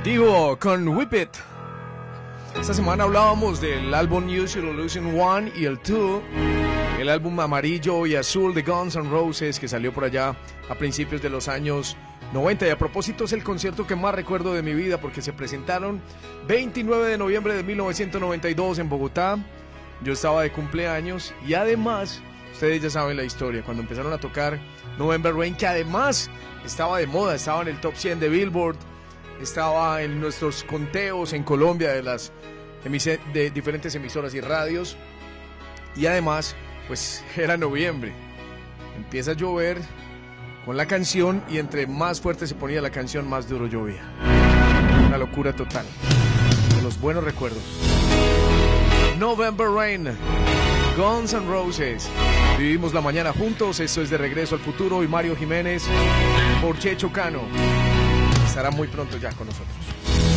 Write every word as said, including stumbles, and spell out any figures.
Divo con Whip It. Esta semana hablábamos del álbum Use Your Illusion uno y el dos, el álbum amarillo y azul de Guns N' Roses que salió por allá a principios de los años noventa. Y a propósito, es el concierto que más recuerdo de mi vida porque se presentaron veintinueve de noviembre de mil novecientos noventa y dos en Bogotá. Yo estaba de cumpleaños y además, ustedes ya saben la historia, cuando empezaron a tocar November Rain, que además estaba de moda, estaba en el top cien de Billboard, estaba en nuestros conteos en Colombia de las emise- de diferentes emisoras y radios, y además pues era noviembre, empieza a llover con la canción y entre más fuerte se ponía la canción más duro llovía. Una locura total, de los buenos recuerdos. November Rain, Guns N' Roses. Vivimos la mañana juntos. Esto es De Regreso al Futuro y Mario Jiménez por Checho Cano estará muy pronto ya con nosotros.